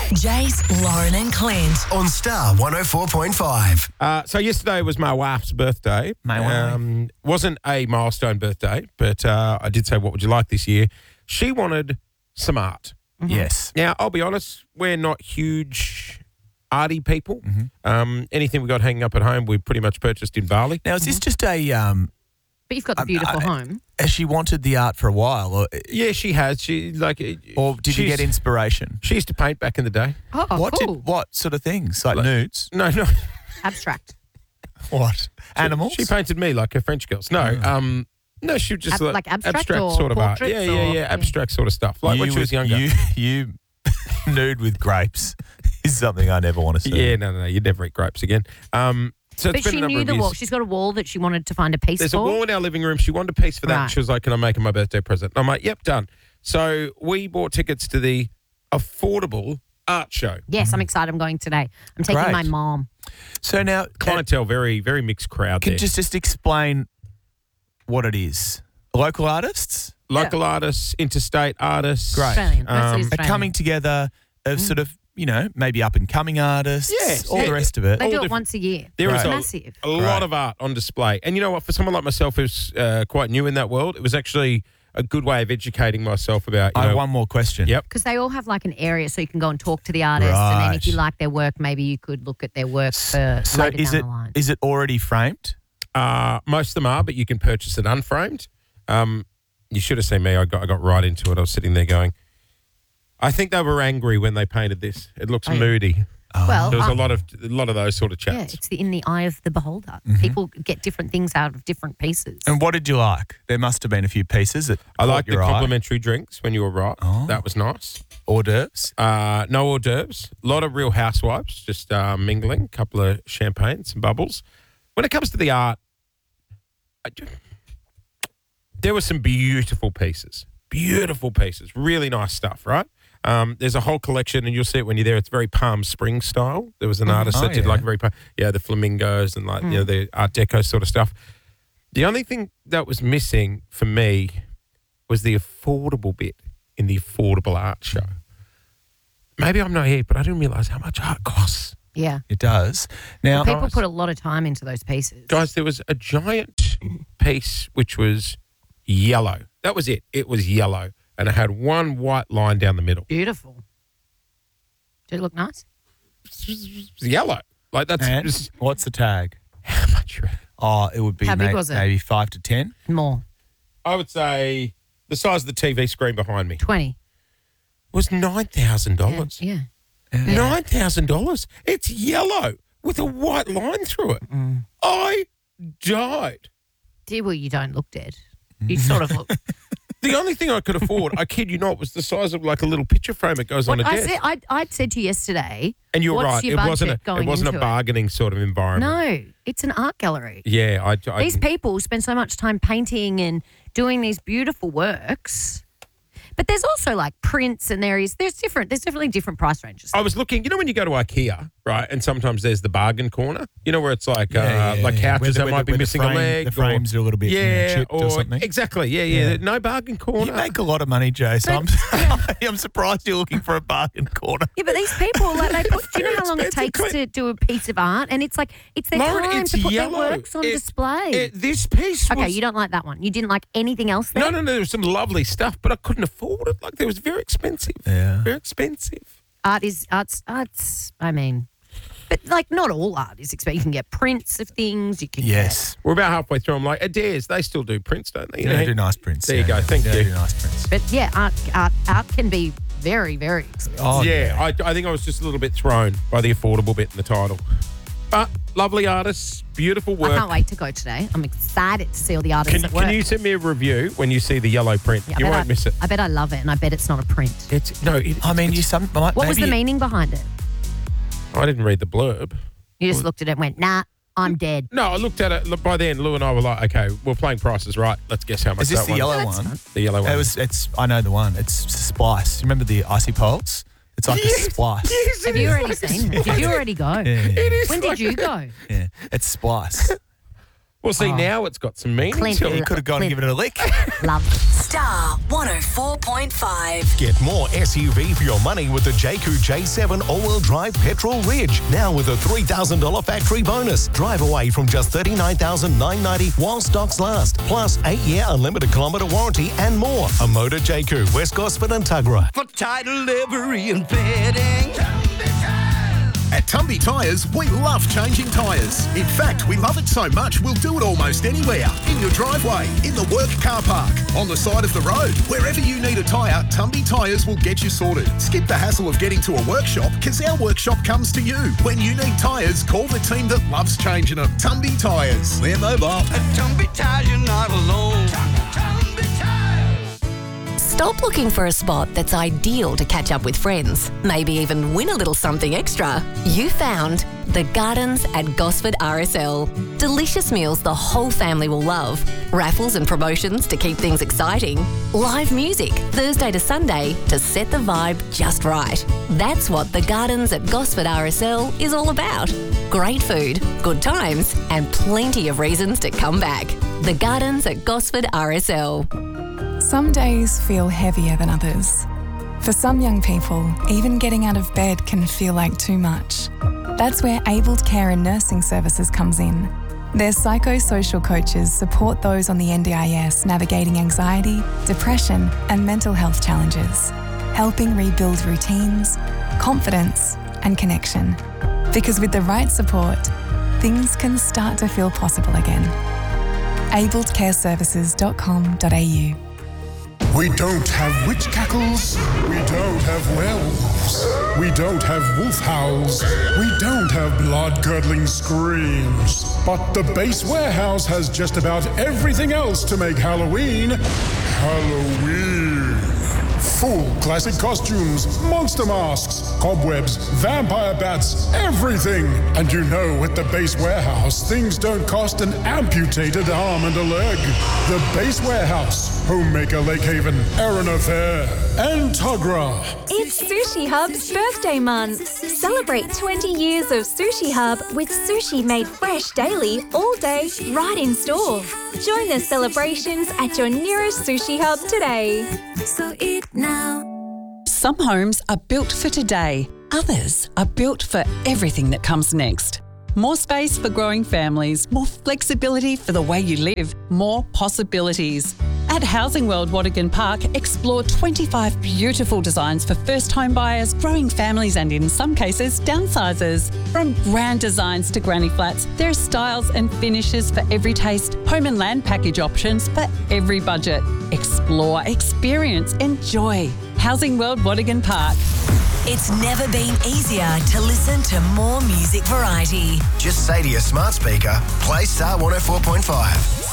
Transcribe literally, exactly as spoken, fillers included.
Jace, Lauren and Clint. On Star one oh four point five. Uh, so yesterday was my wife's birthday. My wife. Um, wasn't a milestone birthday, but uh, I did say, what would you like this year? She wanted some art. Yes. Now, I'll be honest, we're not huge arty people. Mm-hmm. Um, anything we got hanging up at home, we pretty much purchased in Bali. Now, is this just a... Um, But you've got the beautiful I- home. has she wanted the art for a while? Or, Yeah, she has. She like, or did you she's- get inspiration? She used to paint back in the day. Oh, what cool. did what sort of things? Like, nudes? No, no. Abstract. What? Animals? She painted me like her French girls. No, um, no, she just Ab- like, like abstract or sort of art. portraits Yeah, yeah, or- yeah, yeah. abstract sort of stuff. Like when she was with- younger. You, you nude with grapes is something I never want to see. Yeah, no, no, no. You'd never eat grapes again. Um, so But it's been she a number knew of the years. wall. She's got a wall that she wanted to find a piece There's for. a wall in our living room. She wanted a piece for that. Right. She was like, can I make her my birthday present? I'm like, yep, done. So we bought tickets to the affordable art show. Yes, I'm excited. I'm going today. I'm taking Great. my mom. So now, Clientele, very, very mixed crowd can there. just just explain what it is. Local artists Local artists, interstate artists. Great. Australian. Um, Mostly are Australian. coming together of sort of, you know, maybe up and coming artists, Yes, all yeah. the rest of it. They all do it different- once a year. There it's is a, massive. a lot Right. of art on display. And you know what? For someone like myself who's uh, quite new in that world, it was actually a good way of educating myself about, you I know, have one more question. Yep. Because they all have like an area so you can go and talk to the artist. And then if you Right. like their work, maybe you could look at their work for So later is down it the line. is it already framed? Uh, most of them are, but you can purchase it unframed. Um, you should have seen me. I got I got right into it. I was sitting there going, I think they were angry when they painted this. It looks Oh, yeah. moody. well, There was uh, a lot of a lot of those sort of yeah, chats. it's the, in the eye of the beholder. Mm-hmm. People get different things out of different pieces. And what did you like? There must have been a few pieces that I caught like the your eye. complimentary drinks when you were right. Oh. That was nice. Hors d'oeuvres. Uh, no hors d'oeuvres. A lot of real housewives just uh, mingling. A couple of champagne, some bubbles. When it comes to the art, I ju- there were some beautiful pieces. Beautiful pieces. Really nice stuff, right? Um, there's a whole collection, and you'll see it when you're there. It's very Palm Springs style. There was an artist Oh, that did yeah. like very, pa- yeah, the flamingos and like, you know, the Art Deco sort of stuff. The only thing that was missing for me was the affordable bit in the affordable art show. Maybe I'm naive, but I didn't realise how much art costs. yeah. It does. Now, People put a lot of time into those pieces. Guys, there was a giant piece which was yellow. That was it. It was yellow. And it had one white line down the middle. Beautiful. Did it look nice? It was yellow. Like that's and just what's the tag? how much. Oh, it would be How big may- was it? maybe five to ten. More. I would say the size of the T V screen behind me twenty. was nine thousand Yeah. dollars. yeah. Nine thousand dollars. It's yellow with a white line through it. Mm. I died. Dear, well, you don't look dead. You sort of look. The only thing I could afford, I kid you not, was the size of like a little picture frame that goes on What a I desk. said, I, I said to you yesterday. and you're what's right. your It wasn't a budget going it wasn't a into it? bargaining sort of environment. No, it's an art gallery. Yeah, I, I These people spend so much time painting and doing these beautiful works. But there's also like prints and there is, there's different, there's definitely different price ranges. I was looking, you know when you go to IKEA, right, and sometimes there's the bargain corner, you know where it's like uh, Yeah, yeah, like yeah. couches Where the- that where might the- be where the missing frame- a leg. the frames or, are a little bit, you know, yeah, chipped or something. Exactly, yeah, yeah, Yeah. No bargain corner. You make a lot of money, Joe. So I'm, I'm surprised you're looking for a bargain corner. Yeah, but these people, like, they put, do you know how long it expensive, takes Clint. to do a piece of art? And it's like, it's their Lauren, time it's to put yellow. their works on It- display. It- this piece okay, was... you don't like that one. You didn't like anything else there? No, no, no, there was some lovely stuff, but I couldn't afford it. Like, it was very expensive. Yeah. Very expensive. Art is, art's, art's, I mean, but like not all art is expensive. You can get prints of things. You can Yes. We're about halfway through. I'm like, Adair's, they still do prints, don't they? You Yeah, know, they do nice prints. There you yeah, go. yeah. Thank Yeah, you. They do nice prints. get, but yeah, art, art, art can be very, very expensive. Oh, yeah, I, I think I was just a little bit thrown by the affordable bit in the title. But lovely artists, beautiful work. I can't wait to go today. I'm excited to see all the artists Can, at work. can you send me a review when you see the yellow print? Yeah, I you bet won't I, miss it. I bet I love it, and I bet it's not a print. It's no. It, I mean, you some might, What was maybe the meaning behind it? I didn't read the blurb. You just looked at it and went, nah, I'm dead. No, I looked at it. Look, by then, Lou and I were like, okay, we're playing prices right. Let's guess how much Is this that the one. yellow That's one? fun. The yellow one. It was. It's. I know the one. It's Splice. You remember the icy poles? It's like Yes, a splice. yes, Have it you is already like a seen it? Did you already go? Yeah, yeah, It is When like did you a- go? yeah. It's Splice. Well, see, now it's got some meaning Clint, to You it. could have gone and given it a lick. Love. Star one oh four point five. Get more S U V for your money with the J Q J seven all-wheel drive Petrol Ridge. Now with a three thousand dollars factory bonus. Drive away from just thirty-nine thousand nine hundred ninety dollars while stocks last. Plus eight-year unlimited kilometre warranty and more. A Motor J Q, West Gosford and Tuggerah. For title livery and bedding. At Tumby Tyres, we love changing tyres. In fact, we love it so much we'll do it almost anywhere. In your driveway, in the work car park, on the side of the road. Wherever you need a tyre, Tumby Tyres will get you sorted. Skip the hassle of getting to a workshop because our workshop comes to you. When you need tyres, call the team that loves changing them. Tumby Tyres. We're mobile. At Tumby Tires, you're not alone. Tumby Tires. Stop looking for a spot that's ideal to catch up with friends, maybe even win a little something extra. You found The Gardens at Gosford R S L. Delicious meals the whole family will love. Raffles and promotions to keep things exciting. Live music Thursday to Sunday to set the vibe just right. That's what The Gardens at Gosford R S L is all about. Great food, good times, and plenty of reasons to come back. The Gardens at Gosford R S L. Some days feel heavier than others. For some young people, even getting out of bed can feel like too much. That's where Abled Care and Nursing Services comes in. Their psychosocial coaches support those on the N D I S navigating anxiety, depression, and mental health challenges, helping rebuild routines, confidence, and connection. Because with the right support, things can start to feel possible again. abled care services dot com dot a u. We don't have witch cackles. We don't have werewolves. We don't have wolf howls. We don't have blood-curdling screams. But the Base Warehouse has just about everything else to make Halloween Halloween. Full classic costumes, monster masks, cobwebs, vampire bats, everything. And you know, at the Base Warehouse, things don't cost an amputated arm and a leg. The Base Warehouse, Homemaker Lake Haven, Erina Fair, and Tuggerah. It's Sushi Hub's birthday month. Celebrate twenty years of Sushi Hub with sushi made fresh daily, all day, right in store. Join the celebrations at your nearest Sushi Hub today. So eat now. Some homes are built for today. Others are built for everything that comes next. More space for growing families, more flexibility for the way you live, more possibilities. At Housing World Watergan Park, explore twenty-five beautiful designs for first home buyers, growing families and in some cases, downsizers. From grand designs to granny flats, there are styles and finishes for every taste, home and land package options for every budget. Explore, experience, enjoy. Housing World Watergan Park. It's never been easier to listen to more music variety. Just say to your smart speaker, play Star one oh four point five.